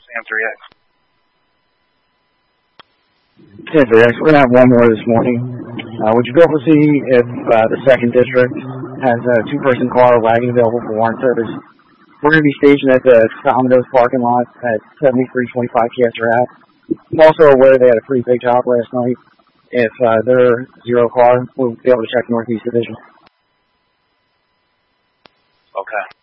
Sam3X. Sam3X, we're going to have one more this morning. Would you be able to see if the 2nd District has a 2-person car wagon available for warrant service? We're going to be stationed at the Commodores parking lot at 7325 Castor Ave. I'm also aware they had a pretty big job last night. If they're 0 car, we'll be able to check Northeast Division. Okay.